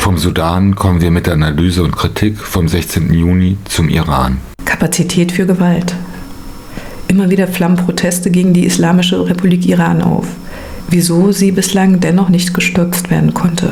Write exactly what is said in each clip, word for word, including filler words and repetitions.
Vom Sudan kommen wir mit der Analyse und Kritik vom sechzehnten Juni zum Iran. Kapazität für Gewalt. Immer wieder flammen Proteste gegen die Islamische Republik Iran auf. Wieso sie bislang dennoch nicht gestürzt werden konnte.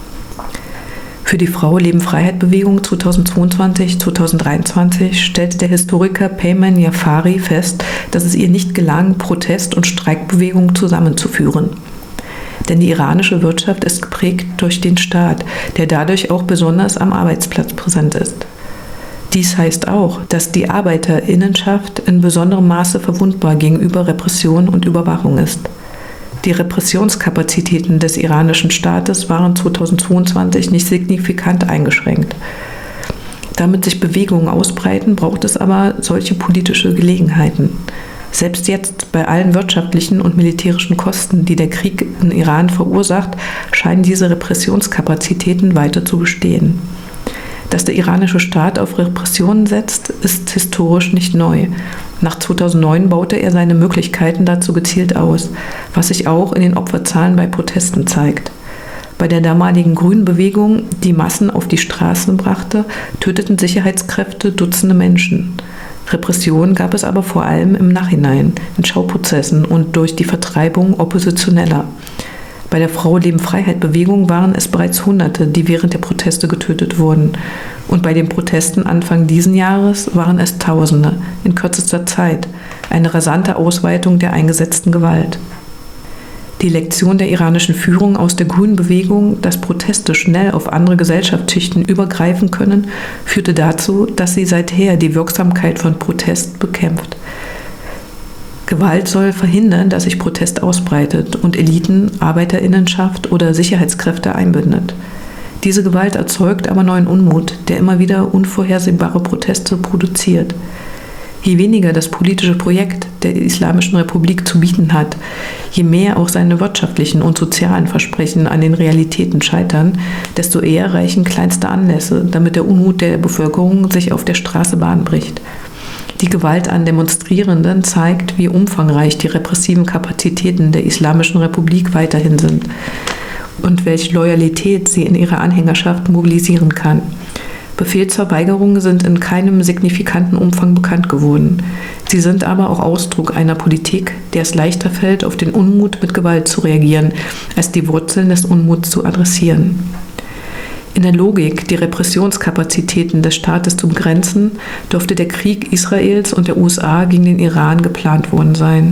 Für die Frau-Leben-Freiheit-Bewegung zweitausendzweiundzwanzig zweitausenddreiundzwanzig stellte der Historiker Peyman Jafari fest, dass es ihr nicht gelang, Protest- und Streikbewegung zusammenzuführen. Denn die iranische Wirtschaft ist geprägt durch den Staat, der dadurch auch besonders am Arbeitsplatz präsent ist. Dies heißt auch, dass die Arbeiterinnenschaft in besonderem Maße verwundbar gegenüber Repression und Überwachung ist. Die Repressionskapazitäten des iranischen Staates waren zweitausendzweiundzwanzig nicht signifikant eingeschränkt. Damit sich Bewegungen ausbreiten, braucht es aber solche politische Gelegenheiten. Selbst jetzt, bei allen wirtschaftlichen und militärischen Kosten, die der Krieg in Iran verursacht, scheinen diese Repressionskapazitäten weiter zu bestehen. Dass der iranische Staat auf Repressionen setzt, ist historisch nicht neu. Nach zweitausendneun baute er seine Möglichkeiten dazu gezielt aus, was sich auch in den Opferzahlen bei Protesten zeigt. Bei der damaligen Grünen-Bewegung, die Massen auf die Straßen brachte, töteten Sicherheitskräfte Dutzende Menschen. Repression gab es aber vor allem im Nachhinein, in Schauprozessen und durch die Vertreibung Oppositioneller. Bei der Frau-Leben-Freiheit-Bewegung waren es bereits Hunderte, die während der Proteste getötet wurden. Und bei den Protesten Anfang diesen Jahres waren es Tausende, in kürzester Zeit. Eine rasante Ausweitung der eingesetzten Gewalt. Die Lektion der iranischen Führung aus der grünen Bewegung, dass Proteste schnell auf andere Gesellschaftsschichten übergreifen können, führte dazu, dass sie seither die Wirksamkeit von Protest bekämpft. Gewalt soll verhindern, dass sich Protest ausbreitet und Eliten, Arbeiterinnenschaft oder Sicherheitskräfte einbindet. Diese Gewalt erzeugt aber neuen Unmut, der immer wieder unvorhersehbare Proteste produziert. Je weniger das politische Projekt der Islamischen Republik zu bieten hat, je mehr auch seine wirtschaftlichen und sozialen Versprechen an den Realitäten scheitern, desto eher reichen kleinste Anlässe, damit der Unmut der Bevölkerung sich auf der Straße Bahn bricht. Die Gewalt an Demonstrierenden zeigt, wie umfangreich die repressiven Kapazitäten der Islamischen Republik weiterhin sind und welche Loyalität sie in ihrer Anhängerschaft mobilisieren kann. Befehlsverweigerungen sind in keinem signifikanten Umfang bekannt geworden. Sie sind aber auch Ausdruck einer Politik, der es leichter fällt, auf den Unmut mit Gewalt zu reagieren, als die Wurzeln des Unmuts zu adressieren. In der Logik, die Repressionskapazitäten des Staates zu begrenzen, dürfte der Krieg Israels und der U S A gegen den Iran geplant worden sein.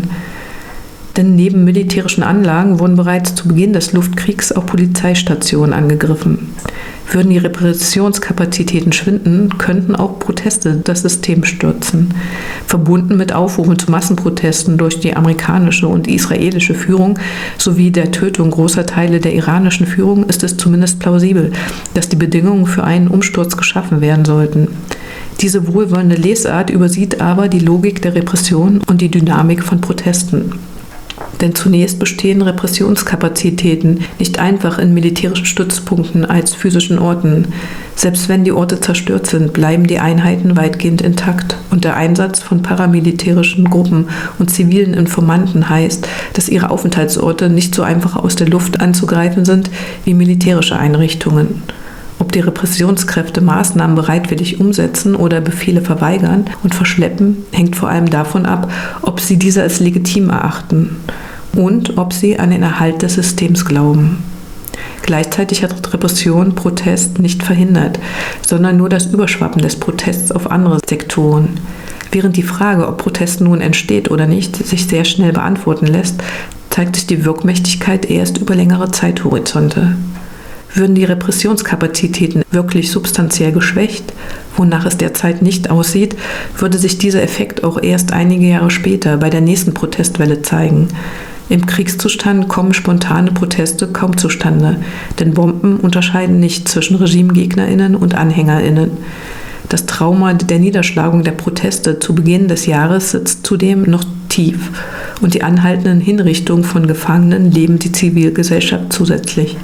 Denn neben militärischen Anlagen wurden bereits zu Beginn des Luftkriegs auch Polizeistationen angegriffen. Würden die Repressionskapazitäten schwinden, könnten auch Proteste das System stürzen. Verbunden mit Aufrufen zu Massenprotesten durch die amerikanische und israelische Führung sowie der Tötung großer Teile der iranischen Führung ist es zumindest plausibel, dass die Bedingungen für einen Umsturz geschaffen werden sollten. Diese wohlwollende Lesart übersieht aber die Logik der Repression und die Dynamik von Protesten. Denn zunächst bestehen Repressionskapazitäten nicht einfach in militärischen Stützpunkten als physischen Orten. Selbst wenn die Orte zerstört sind, bleiben die Einheiten weitgehend intakt. Und der Einsatz von paramilitärischen Gruppen und zivilen Informanten heißt, dass ihre Aufenthaltsorte nicht so einfach aus der Luft anzugreifen sind wie militärische Einrichtungen. Ob die Repressionskräfte Maßnahmen bereitwillig umsetzen oder Befehle verweigern und verschleppen, hängt vor allem davon ab, ob sie diese als legitim erachten und ob sie an den Erhalt des Systems glauben. Gleichzeitig hat Repression Protest nicht verhindert, sondern nur das Überschwappen des Protests auf andere Sektoren. Während die Frage, ob Protest nun entsteht oder nicht, sich sehr schnell beantworten lässt, zeigt sich die Wirkmächtigkeit erst über längere Zeithorizonte. Würden die Repressionskapazitäten wirklich substanziell geschwächt, wonach es derzeit nicht aussieht, würde sich dieser Effekt auch erst einige Jahre später bei der nächsten Protestwelle zeigen. Im Kriegszustand kommen spontane Proteste kaum zustande, denn Bomben unterscheiden nicht zwischen RegimegegnerInnen und AnhängerInnen. Das Trauma der Niederschlagung der Proteste zu Beginn des Jahres sitzt zudem noch tief und die anhaltenden Hinrichtungen von Gefangenen lähmen die Zivilgesellschaft zusätzlich.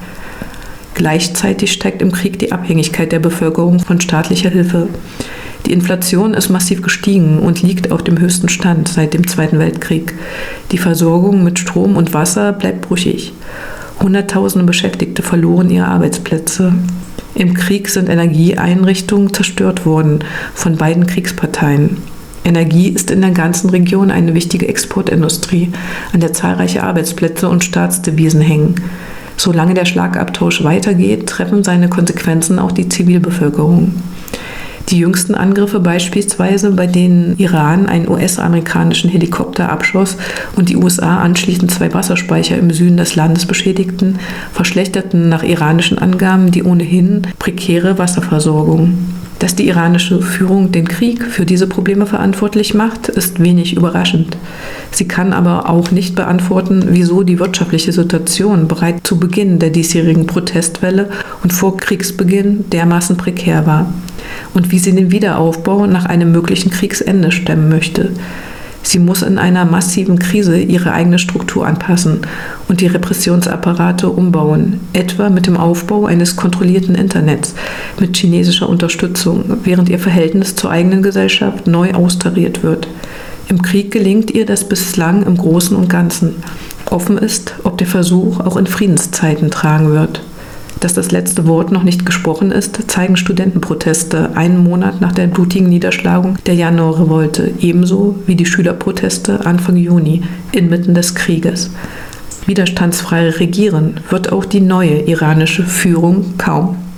Gleichzeitig steigt im Krieg die Abhängigkeit der Bevölkerung von staatlicher Hilfe. Die Inflation ist massiv gestiegen und liegt auf dem höchsten Stand seit dem Zweiten Weltkrieg. Die Versorgung mit Strom und Wasser bleibt brüchig. Hunderttausende Beschäftigte verloren ihre Arbeitsplätze. Im Krieg sind Energieeinrichtungen zerstört worden von beiden Kriegsparteien. Energie ist in der ganzen Region eine wichtige Exportindustrie, an der zahlreiche Arbeitsplätze und Staatsdevisen hängen. Solange der Schlagabtausch weitergeht, treffen seine Konsequenzen auch die Zivilbevölkerung. Die jüngsten Angriffe beispielsweise, bei denen Iran einen U S-amerikanischen Helikopter abschoss und die U S A anschließend zwei Wasserspeicher im Süden des Landes beschädigten, verschlechterten nach iranischen Angaben die ohnehin prekäre Wasserversorgung. Dass die iranische Führung den Krieg für diese Probleme verantwortlich macht, ist wenig überraschend. Sie kann aber auch nicht beantworten, wieso die wirtschaftliche Situation bereits zu Beginn der diesjährigen Protestwelle und vor Kriegsbeginn dermaßen prekär war und wie sie den Wiederaufbau nach einem möglichen Kriegsende stemmen möchte. Sie muss in einer massiven Krise ihre eigene Struktur anpassen und die Repressionsapparate umbauen, etwa mit dem Aufbau eines kontrollierten Internets mit chinesischer Unterstützung, während ihr Verhältnis zur eigenen Gesellschaft neu austariert wird. Im Krieg gelingt ihr das bislang im Großen und Ganzen. Offen ist, ob der Versuch auch in Friedenszeiten tragen wird. Dass das letzte Wort noch nicht gesprochen ist, zeigen Studentenproteste einen Monat nach der blutigen Niederschlagung der Januarrevolte, ebenso wie die Schülerproteste Anfang Juni inmitten des Krieges. Widerstandsfrei regieren wird auch die neue iranische Führung kaum.